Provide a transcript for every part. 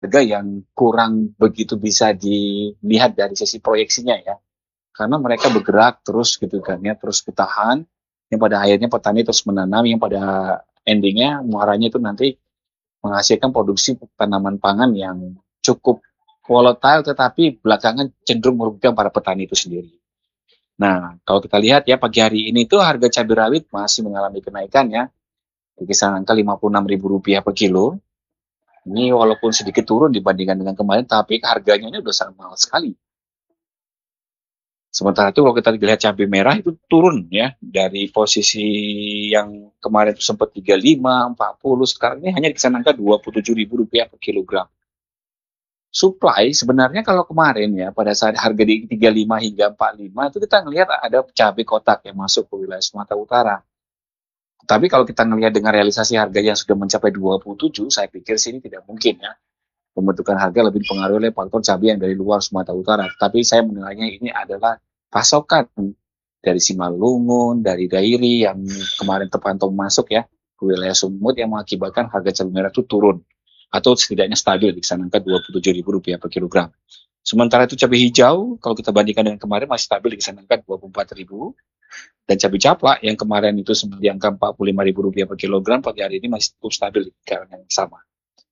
harga yang kurang begitu bisa dilihat dari sisi proyeksinya ya. Karena mereka bergerak terus gitu kan ya, terus bertahan, yang pada akhirnya petani terus menanam, yang pada endingnya muaranya itu nanti menghasilkan produksi tanaman pangan yang cukup volatile tetapi belakangan cenderung merugikan para petani itu sendiri. Nah, kalau kita lihat ya pagi hari ini tuh harga cabai rawit masih mengalami kenaikan ya, di kisaran angka Rp55.000 per kilo. Ini walaupun sedikit turun dibandingkan dengan kemarin, tapi harganya ini udah sangat mahal sekali. Sementara itu kalau kita lihat cabai merah itu turun ya dari posisi yang kemarin itu sempat 35, 40, sekarang ini hanya di kisaran angka Rp27.000 per kilogram. Supply sebenarnya kalau kemarin ya pada saat harga di 35 hingga 45 itu kita ngelihat ada cabai kotak yang masuk ke wilayah Sumatera Utara. Tapi kalau kita ngelihat dengan realisasi harga yang sudah mencapai 27, saya pikir sini tidak mungkin ya. Pembentukan harga lebih dipengaruhi oleh faktor cabai yang dari luar Sumatera Utara. Tapi saya menilainya ini adalah pasokan dari Simalungun, dari Dairi yang kemarin terpantau masuk ya ke wilayah Sumut yang mengakibatkan harga cabai merah itu turun atau setidaknya stabil di kisaran angka Rp27.000 per kilogram. Sementara itu cabai hijau kalau kita bandingkan dengan kemarin masih stabil di kisaran angka Rp24.000 dan cabai caplak yang kemarin itu sempat di angka Rp45.000 per kilogram pagi hari ini masih cukup stabil di kisaran yang sama.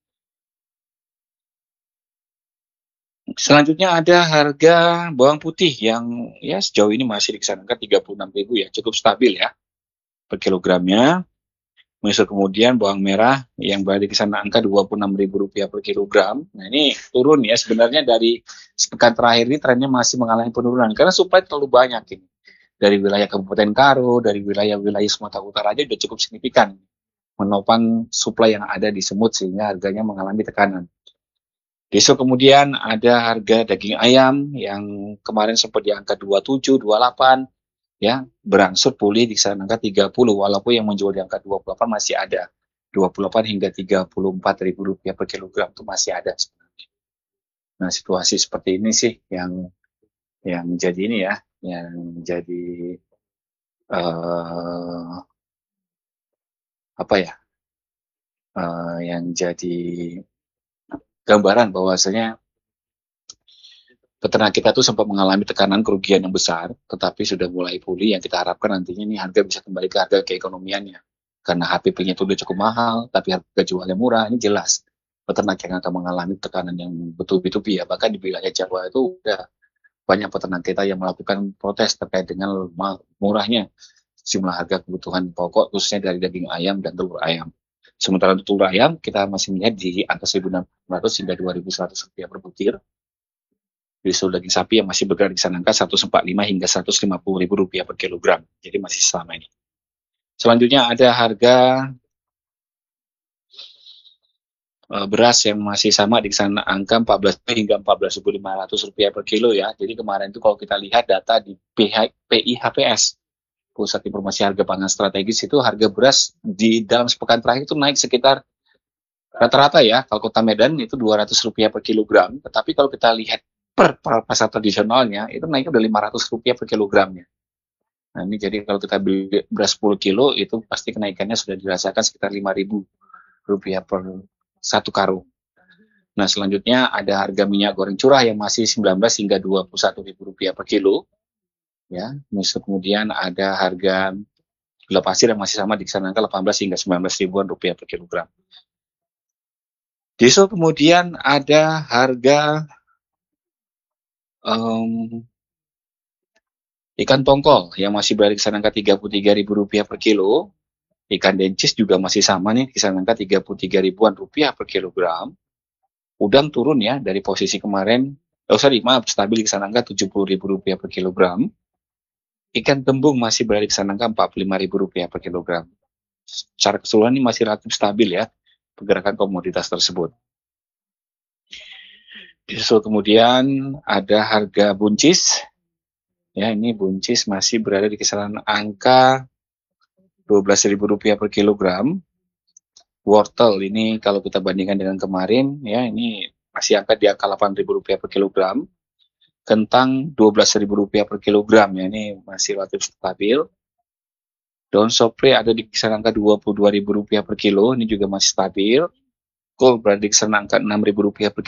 Selanjutnya ada harga bawang putih yang ya sejauh ini masih di kisaran angka 36.000 ya, cukup stabil ya per kilogramnya. Misal kemudian bawang merah yang berada di kisaran angka Rp26.000 per kilogram. Nah ini turun ya sebenarnya dari sepekan terakhir ini trennya masih mengalami penurunan karena supply terlalu banyak ini. Dari wilayah Kabupaten Karo, dari wilayah-wilayah Sumatera Utara aja sudah cukup signifikan menopang supply yang ada di semut sehingga harganya mengalami tekanan. Besok kemudian ada harga daging ayam yang kemarin sempat di angka 27, 28, ya berangsur pulih di kisaran angka 30 walaupun yang menjual di angka 28 masih ada 28 hingga Rp34.000 per kilogram itu masih ada sebenarnya. Nah situasi seperti ini sih yang jadi ini ya yang jadi uh, apa ya yang jadi gambaran bahwasanya peternak kita tuh sempat mengalami tekanan kerugian yang besar, tetapi sudah mulai pulih yang kita harapkan nantinya nih harga bisa kembali ke harga keekonomiannya. Karena HPP-nya itu udah cukup mahal, tapi harga jualnya murah, ini jelas peternak yang akan mengalami tekanan yang betul-betul ya. Bahkan di wilayah Jawa itu udah banyak peternak kita yang melakukan protes terkait dengan murahnya jumlah harga kebutuhan pokok, khususnya dari daging ayam dan telur ayam. Sementara untuk telur ayam, kita masih melihat di angka Rp1.600 hingga Rp2.100 per butir. Jadi daging sapi yang masih bergerak di kisaran angka Rp145 hingga Rp150.000 per kilogram. Jadi masih selama ini. Selanjutnya ada harga beras yang masih sama di kisaran angka 14 hingga Rp14.500 per kilo ya. Jadi kemarin itu kalau kita lihat data di PIHPS, Pusat Informasi Harga Pangan Strategis, itu harga beras di dalam sepekan terakhir itu naik sekitar rata-rata ya. Kalau Kota Medan itu Rp200 per kilogram, tetapi kalau kita lihat per pasar tradisionalnya itu naiknya udah Rp500 per kilogramnya. Nah ini jadi kalau kita beli beras 10 kilo itu pasti kenaikannya sudah dirasakan sekitar Rp5.000 per satu karung. Nah selanjutnya ada harga minyak goreng curah yang masih 19 hingga Rp21.000 per kilo. Ya, misal kemudian ada harga gula pasir yang masih sama di kisaran angka 18 hingga 19 ribuan rupiah per kilogram. Besok kemudian ada harga ikan tongkol yang masih berada di kisaran angka Rp33.000 per kilo. Ikan dencis juga masih sama nih, kisaran angka 33 ribuan rupiah per kilogram. Udang turun ya dari posisi kemarin, stabil di kisaran angka Rp70.000 per kilogram. Ikan tembung masih berada di kisaran angka Rp45.000 per kilogram. Secara keseluruhan ini masih relatif stabil ya pergerakan komoditas tersebut. Disusul kemudian ada harga buncis. Ya, ini buncis masih berada di kisaran angka Rp12.000 per kilogram. Wortel ini kalau kita bandingkan dengan kemarin ya ini masih angka di angka Rp8.000 per kilogram. Kentang Rp12.000 per kilogram ya ini masih relatif stabil. Daun sopre ada di kisaran angka Rp22.000 per kilo, ini juga masih stabil. gold berada di kisaran angka Rp6.000 per